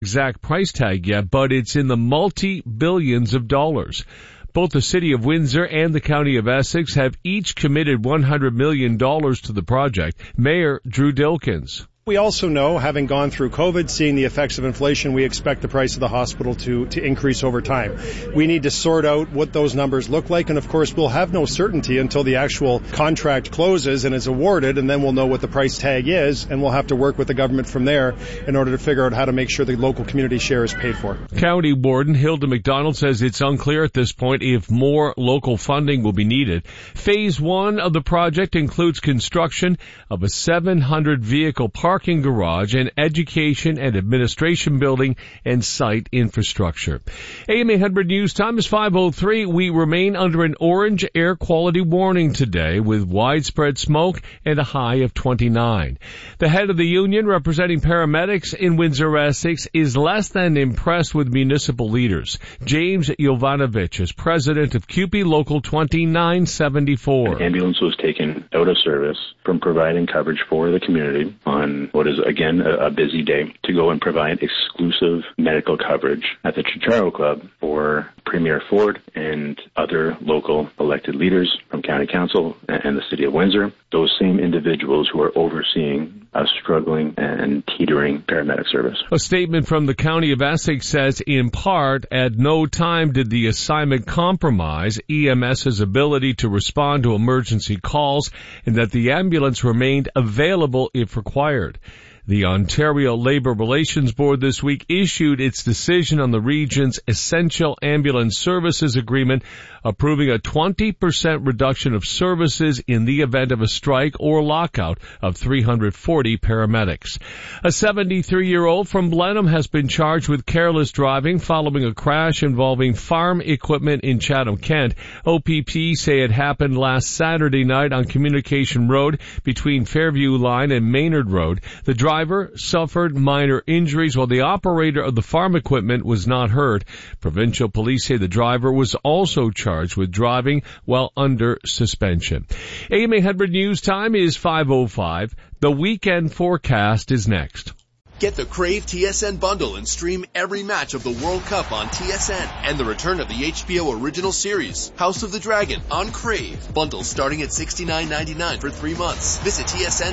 exact price tag yet, but it's in the multi-billions of dollars. Both the City of Windsor and the County of Essex have each committed $100 million to the project. Mayor Drew Dilkens. We also know, having gone through COVID, seeing the effects of inflation, we expect the price of the hospital to increase over time. We need to sort out what those numbers look like, and of course we'll have no certainty until the actual contract closes and is awarded, and then we'll know what the price tag is, and we'll have to work with the government from there in order to figure out how to make sure the local community share is paid for. County Warden Hilda McDonald says it's unclear at this point if more local funding will be needed. Phase 1 of the project includes construction of a 700-vehicle parking garage and education and administration building and site infrastructure. AM 800 News Time is 5:03. We remain under an orange air quality warning today with widespread smoke and a high of 29. The head of the union representing paramedics in Windsor, Essex is less than impressed with municipal leaders. James Jovanovic is president of CUPE Local 2974. An ambulance was taken out of service from providing coverage for the community on what is, again, a busy day to go and provide exclusive medical coverage at the Chicharro Club for Premier Ford and other local elected leaders from County Council and the City of Windsor, those same individuals who are overseeing a struggling and teetering paramedic service. A statement from the County of Essex says, in part, at no time did the assignment compromise EMS's ability to respond to emergency calls, and that the ambulance remained available if required. The Ontario Labour Relations Board this week issued its decision on the region's Essential Ambulance Services Agreement, approving a 20% reduction of services in the event of a strike or lockout of 340 paramedics. A 73-year-old from Blenheim has been charged with careless driving following a crash involving farm equipment in Chatham, Kent. OPP say it happened last Saturday night on Communication Road between Fairview Line and Maynard Road. The driver suffered minor injuries while the operator of the farm equipment was not hurt. Provincial police say the driver was also charged with driving while under suspension. AM 800 News Time is 5:05. The weekend forecast is next. Get the Crave TSN bundle and stream every match of the World Cup on TSN and the return of the HBO original series, House of the Dragon, on Crave. Bundles starting at $69.99 for 3 months. Visit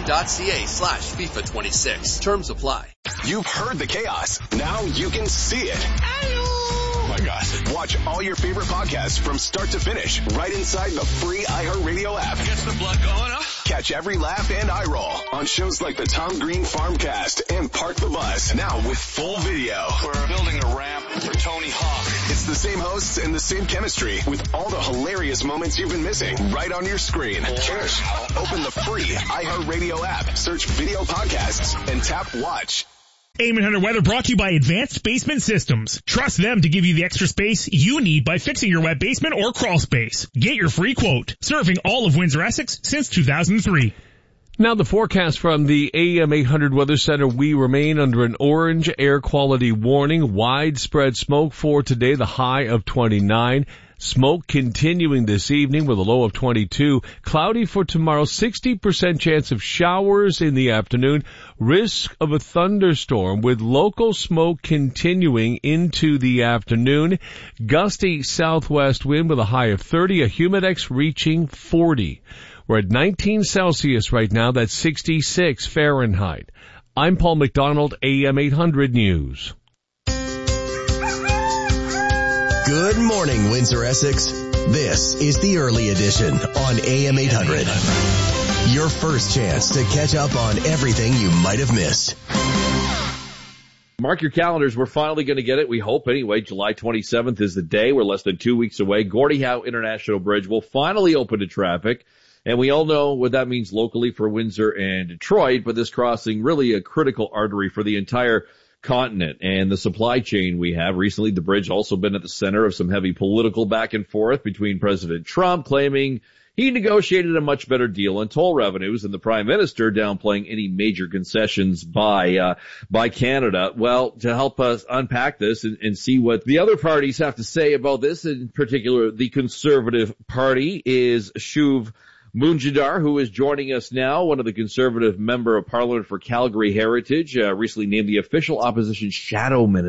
tsn.ca/FIFA26. Terms apply. You've heard the chaos. Now you can see it. Oh my gosh. Watch all your favorite podcasts from start to finish right inside the free iHeartRadio app. Gets the blood going, huh? Catch every laugh and eye roll on shows like the Tom Green Farmcast and Park the Bus, now with full video. We're building a ramp for Tony Hawk. It's the same hosts and the same chemistry with all the hilarious moments you've been missing right on your screen. Cheers. Open the free iHeartRadio app, search video podcasts, and tap watch. AM 800 Weather brought to you by Advanced Basement Systems. Trust them to give you the extra space you need by fixing your wet basement or crawl space. Get your free quote. Serving all of Windsor, Essex since 2003. Now the forecast from the AM 800 Weather Center. We remain under an orange air quality warning. Widespread smoke for today, the high of 29. Smoke continuing this evening with a low of 22. Cloudy for tomorrow, 60% chance of showers in the afternoon. Risk of a thunderstorm with local smoke continuing into the afternoon. Gusty southwest wind with a high of 30. A humidex reaching 40. We're at 19 Celsius right now. That's 66 Fahrenheit. I'm Paul McDonald, AM 800 News. Good morning, Windsor, Essex. This is the early edition on AM 800. Your first chance to catch up on everything you might have missed. Mark your calendars. We're finally going to get it. We hope anyway. July 27th is the day. We're less than 2 weeks away. Gordie Howe International Bridge will finally open to traffic. And we all know what that means locally for Windsor and Detroit, but this crossing really a critical artery for the entire continent and the supply chain we have. Recently, the bridge also been at the center of some heavy political back and forth between President Trump claiming he negotiated a much better deal on toll revenues and the Prime Minister downplaying any major concessions by Canada. Well, to help us unpack this and see what the other parties have to say about this, in particular the Conservative Party, is Shuv Moonjadar, who is joining us now, one of the Conservative Member of Parliament for Calgary Heritage, recently named the official opposition shadow minister.